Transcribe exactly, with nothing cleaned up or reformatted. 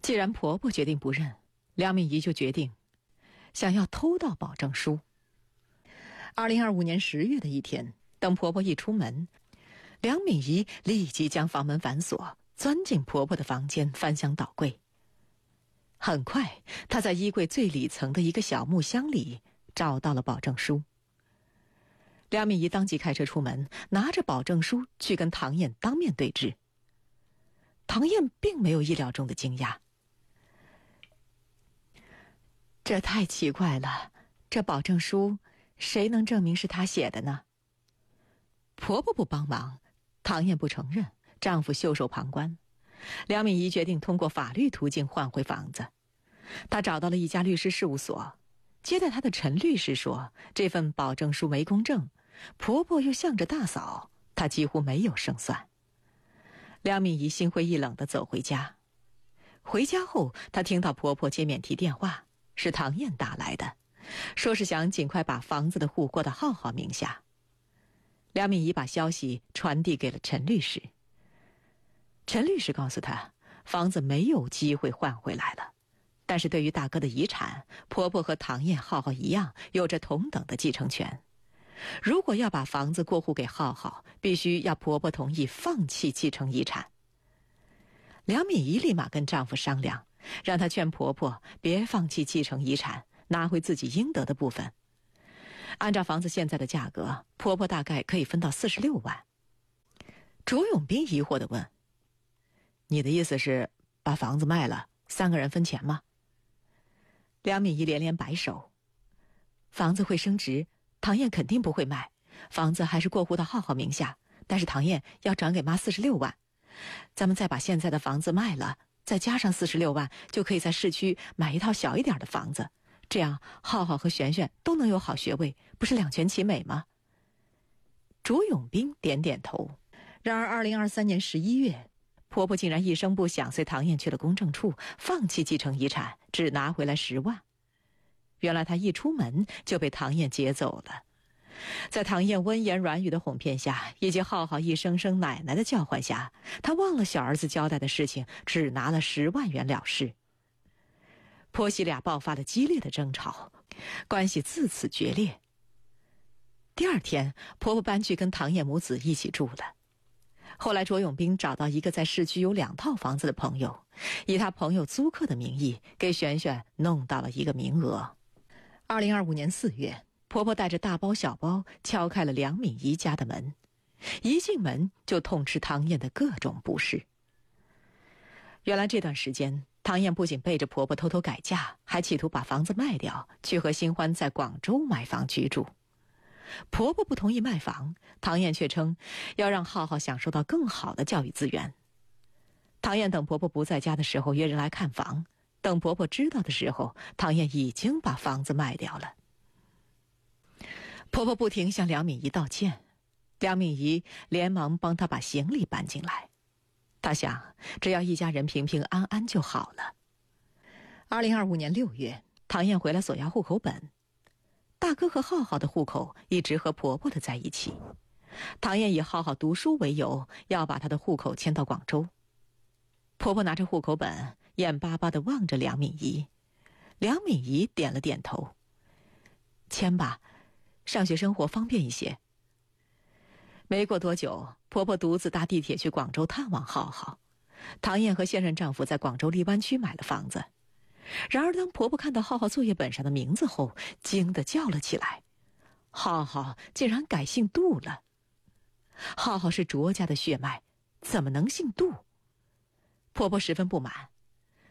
既然婆婆决定不认，梁敏仪就决定想要偷到保证书。二零二五年十月的一天，等婆婆一出门，梁敏仪立即将房门反锁，钻进婆婆的房间，翻箱倒柜。很快，她在衣柜最里层的一个小木箱里找到了保证书。梁敏仪当即开车出门，拿着保证书去跟唐燕当面对质。唐燕并没有意料中的惊讶。这太奇怪了，这保证书谁能证明是她写的呢？婆婆不帮忙，唐燕不承认，丈夫袖手旁观。梁敏仪决定通过法律途径换回房子。她找到了一家律师事务所，接待她的陈律师说，这份保证书没公证，婆婆又向着大嫂，她几乎没有胜算。梁敏仪心灰意冷地走回家。回家后，她听到婆婆接免提电话，是唐燕打来的，说是想尽快把房子的户过到浩浩名下。梁敏仪把消息传递给了陈律师。陈律师告诉她，房子没有机会换回来了，但是对于大哥的遗产，婆婆和唐燕、浩浩一样，有着同等的继承权。如果要把房子过户给浩浩，必须要婆婆同意放弃继承遗产。梁敏仪立马跟丈夫商量，让她劝婆婆别放弃继承遗产，拿回自己应得的部分。按照房子现在的价格，婆婆大概可以分到四十六万。卓永斌疑惑地问，你的意思是把房子卖了，三个人分钱吗？梁敏仪连连摆手，房子会升值，唐燕肯定不会卖，房子还是过户到浩浩名下，但是唐燕要转给妈四十六万，咱们再把现在的房子卖了，再加上四十六万，就可以在市区买一套小一点的房子，这样浩浩和璇璇都能有好学位，不是两全其美吗？卓永斌点点头。然而二零二三年十一月，婆婆竟然一声不响随唐燕去了公证处，放弃继承遗产，只拿回来十万。原来她一出门就被唐燕接走了。在唐燕温言软语的哄骗下，以及浩浩一声声奶奶的叫唤下，她忘了小儿子交代的事情，只拿了十万元了事。婆媳俩爆发了激烈的争吵，关系自此决裂。第二天，婆婆搬去跟唐燕母子一起住了。后来卓永斌找到一个在市区有两套房子的朋友，以他朋友租客的名义给璇璇弄到了一个名额。二零二五年四月，婆婆带着大包小包敲开了梁敏仪家的门，一进门就痛斥唐燕的各种不是。原来这段时间，唐燕不仅背着婆婆偷偷改嫁，还企图把房子卖掉，去和新欢在广州买房居住。婆婆不同意卖房，唐燕却称要让浩浩享受到更好的教育资源。唐燕等婆婆不在家的时候约人来看房，等婆婆知道的时候，唐燕已经把房子卖掉了。婆婆不停向梁敏仪道歉，梁敏仪连忙帮她把行李搬进来。她想，只要一家人平平安安就好了。二零二五年六月，唐燕回来索要户口本。大哥和浩浩的户口一直和婆婆的在一起，唐燕以浩浩读书为由，要把她的户口迁到广州。婆婆拿着户口本，眼巴巴地望着梁敏仪。梁敏仪点了点头，迁吧，上学生活方便一些。没过多久，婆婆独自搭地铁去广州探望浩浩。唐燕和现任丈夫在广州荔湾区买了房子。然而当婆婆看到浩浩作业本上的名字后，惊得叫了起来，浩浩竟然改姓杜了。浩浩是卓家的血脉，怎么能姓杜？婆婆十分不满，